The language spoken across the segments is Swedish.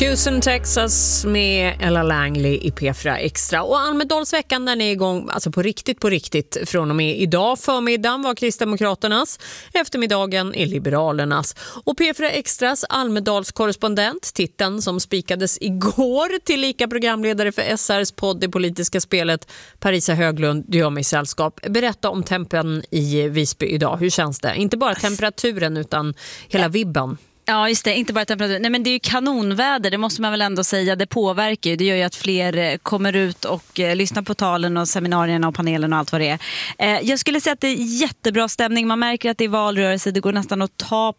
Houston, Texas med Ella Langley i P4 Extra. Och Almedalsveckan den är igång alltså på riktigt från och med idag. Förmiddagen var Kristdemokraternas, eftermiddagen är Liberalernas. Och P4 Extras Almedalskorrespondent, titeln som spikades igår till lika programledare för SRs podd Det politiska spelet, Parisa Höglund, du gör mig sällskap. Berätta om tempen i Visby idag. Hur känns det? Inte bara temperaturen utan hela vibben. Ja, just det. Inte bara temperatur. Nej, men det är ju kanonväder, det måste man väl ändå säga. Det påverkar ju. Det gör ju att fler kommer ut och lyssnar på talen och seminarierna och panelen och allt vad det är. Jag skulle säga att det är jättebra stämning. Man märker att det är valrörelse. Det går nästan att ta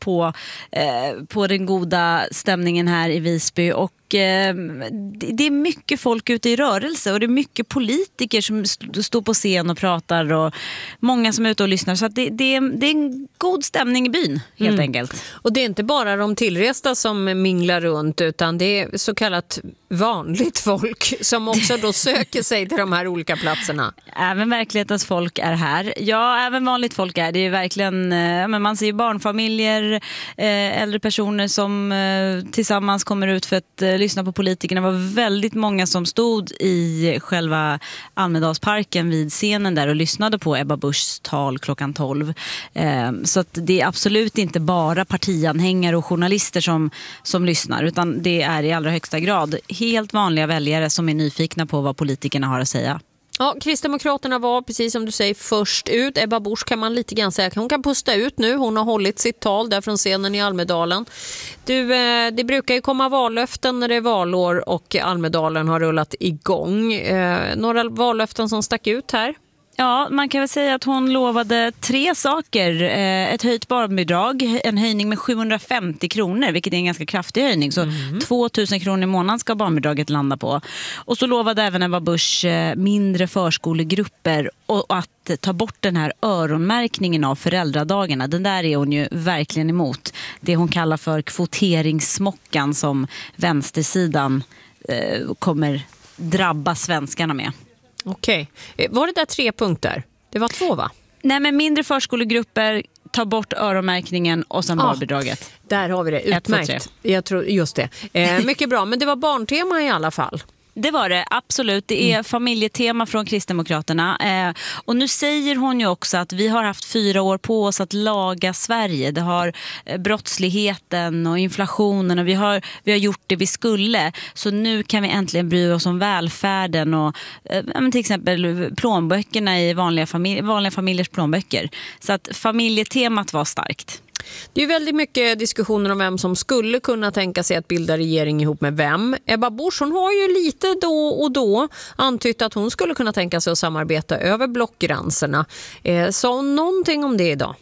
på den goda stämningen här i Visby. Och det är mycket folk ute i rörelse och det är mycket politiker som står på scen och pratar och många som är ute och lyssnar. Så att det är en god stämning i byn helt enkelt. Och det är inte bara de tillresta som minglar runt utan det är så kallat vanligt folk som också då söker sig till de här olika platserna. Även verklighetens folk är här. Ja, även vanligt folk är. Det är verkligen, men man ser ju barnfamiljer, äldre personer som tillsammans kommer ut för att lyssna på politikerna. Det var väldigt många som stod i själva Almedalsparken vid scenen där och lyssnade på Ebba Buschs tal klockan 12. Så att det är absolut inte bara partianhängare och journalister som lyssnar utan det är i allra högsta grad helt vanliga väljare som är nyfikna på vad politikerna har att säga. Ja, Kristdemokraterna var precis som du säger först ut. Ebba Busch kan man lite grann säga. Hon kan pusta ut nu. Hon har hållit sitt tal där från scenen i Almedalen. Det brukar ju komma vallöften när det är valår och Almedalen har rullat igång. Några vallöften som stack ut här? Ja, man kan väl säga att hon lovade 3 saker. Ett höjt barnbidrag, en höjning med 750 kronor, vilket är en ganska kraftig höjning. Så 2 000 kronor i månaden ska barnbidraget landa på. Och så lovade även Ebba Busch mindre förskolegrupper och att ta bort den här öronmärkningen av föräldradagarna. Den där är hon ju verkligen emot. Det hon kallar för kvoteringssmockan som vänstersidan kommer drabba svenskarna med. Okej. Var det där 3 punkter? Det var 2 va? Nej, men mindre förskolegrupper, ta bort öronmärkningen och sen barnbidraget. Där har vi det, utmärkt. Jag tror, just det. Mycket bra, men det var barntema i alla fall. Det var det, absolut. Det är familjetema från Kristdemokraterna. Och nu säger hon ju också att vi har haft 4 år på oss att laga Sverige. Det har brottsligheten och inflationen och vi har gjort det vi skulle. Så nu kan vi äntligen bry oss om välfärden och till exempel plånböckerna i vanliga familjers plånböcker. Så att familjetemat var starkt. Det är väldigt mycket diskussioner om vem som skulle kunna tänka sig att bilda regering ihop med vem. Ebba Busch, hon har ju lite då och då antytt att hon skulle kunna tänka sig att samarbeta över blockgränserna. Sa hon någonting om det idag?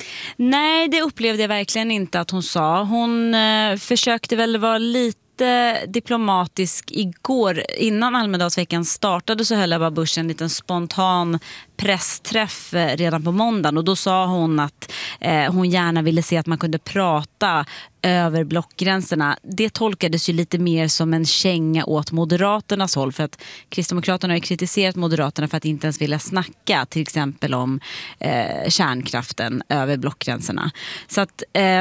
Nej, det upplevde jag verkligen inte att hon sa. Hon försökte väl vara lite diplomatisk igår. Innan Almedalsveckan startade så höll Ebba Busch en liten spontan pressträff redan på måndagen och då sa hon att hon gärna ville se att man kunde prata över blockgränserna. Det tolkades ju lite mer som en känga åt Moderaternas håll för att Kristdemokraterna har ju kritiserat Moderaterna för att inte ens vilja snacka till exempel om kärnkraften över blockgränserna. Så att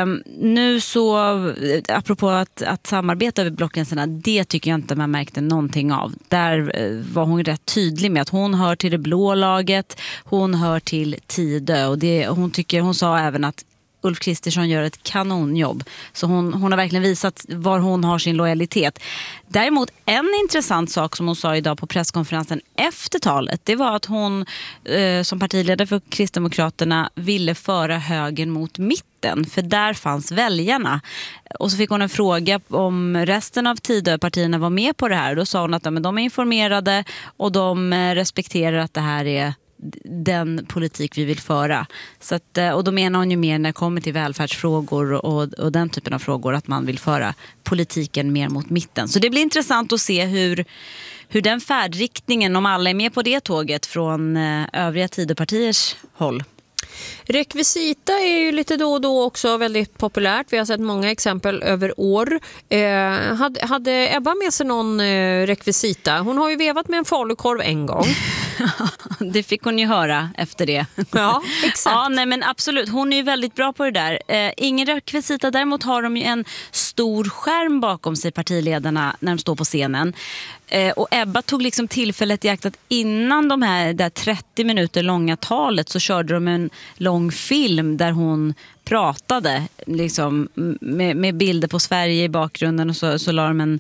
nu så apropå att samarbeta över blockgränserna, det tycker jag inte man märkte någonting av. Där var hon rätt tydlig med att hon hör till det blå laget, hon hör till Tidö och hon sa även att Ulf Kristersson gör ett kanonjobb. Så hon har verkligen visat var hon har sin lojalitet. Däremot en intressant sak som hon sa idag på presskonferensen efter talet, det var att hon som partiledare för Kristdemokraterna ville föra högern mot mitten. För där fanns väljarna. Och så fick hon en fråga om resten av Tidöpartierna var med på det här. Då sa hon att de är informerade och de respekterar att det här är den politik vi vill föra. Så att, och då menar hon ju mer när det kommer till välfärdsfrågor och den typen av frågor att man vill föra politiken mer mot mitten. Så det blir intressant att se hur den färdriktningen, om alla är med på det tåget från övriga Tidöpartiers håll. Rekvisita är ju lite då och då också väldigt populärt. Vi har sett många exempel över år. Hade Ebba med sig någon rekvisita? Hon har ju vevat med en falukorv en gång. Det fick hon ju höra efter det. Ja, exakt. Ja, nej, men absolut. Hon är ju väldigt bra på det där. Ingen rekvisita. Däremot har de ju en stor skärm bakom sig, partiledarna, när de står på scenen. Och Ebba tog liksom tillfället i akt att innan de här där 30 minuter långa talet så körde de en lång film där hon pratade liksom, med bilder på Sverige i bakgrunden, och så la de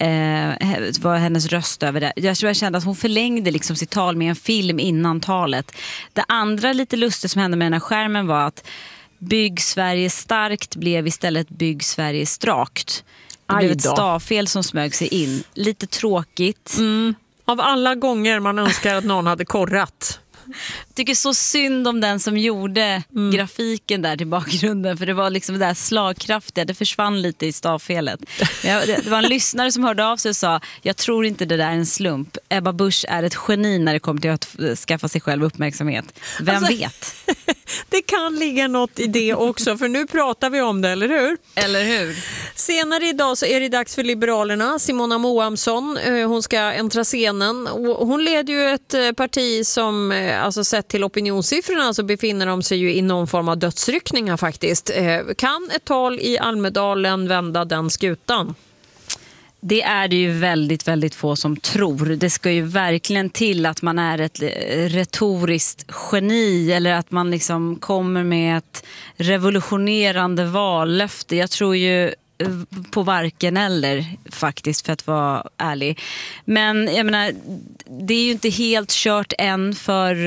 var hennes röst över det. Jag kände att hon förlängde liksom sitt tal med en film innan talet. Det andra lite lustigt som hände med den här skärmen var att Bygg Sverige starkt blev istället Bygg Sverige strakt. Det blev ett stavfel som smög sig in. Lite tråkigt. Av alla gånger man önskar att någon hade korrat. Jag tycker så synd om den som gjorde grafiken där till bakgrunden, för det var liksom det där slagkraftiga, det försvann lite i stavfelet. Det var en lyssnare som hörde av sig och sa: jag tror inte det där är en slump. Ebba Busch är ett geni när det kommer till att skaffa sig själv uppmärksamhet. Vem vet? Det kan ligga något i det också, för nu pratar vi om det, eller hur? Eller hur? Senare idag så är det dags för Liberalerna. Simona Moamsson, hon ska äntra scenen. Hon leder ju ett parti som, alltså sett till opinionssiffrorna, så befinner de sig ju i någon form av dödsryckningar faktiskt. Kan ett tal i Almedalen vända den skutan? Det är det ju väldigt, väldigt få som tror. Det ska ju verkligen till att man är ett retoriskt geni, eller att man liksom kommer med ett revolutionerande vallöfte. Jag tror ju på varken eller faktiskt, för att vara ärlig. Men jag menar, det är ju inte helt kört än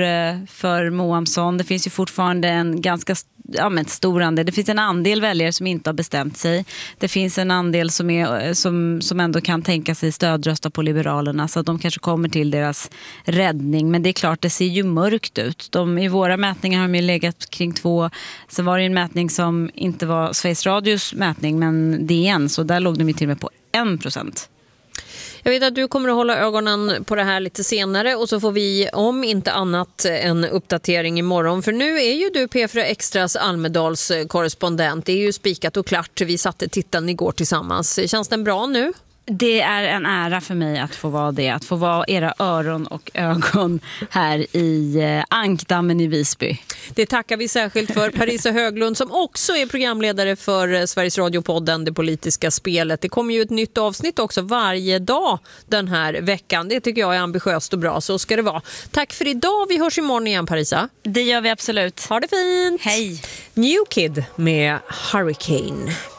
för Moamsson. Det finns ju fortfarande en ganska stor andel. Det finns en andel väljare som inte har bestämt sig. Det finns en andel som ändå kan tänka sig stödrösta på Liberalerna, så att de kanske kommer till deras räddning. Men det är klart, det ser ju mörkt ut. I våra mätningar har de ju legat kring 2. Sen var det en mätning som inte var Sveriges Radios mätning, men DN, så där låg de ju till och med på 1%. Jag vet att du kommer att hålla ögonen på det här lite senare, och så får vi om inte annat en uppdatering imorgon. För nu är ju du P4 Extras Almedals korrespondent. Det är ju spikat och klart. Vi satte tittan igår tillsammans. Känns den bra nu? Det är en ära för mig att få vara det. Att få vara era öron och ögon här i Ankdammen i Visby. Det tackar vi särskilt för. Parisa Höglund, som också är programledare för Sveriges Radio-podden Det politiska spelet. Det kommer ju ett nytt avsnitt också varje dag den här veckan. Det tycker jag är ambitiöst och bra. Så ska det vara. Tack för idag. Vi hörs imorgon igen, Parisa. Det gör vi absolut. Ha det fint. Hej. New Kid med Hurricane.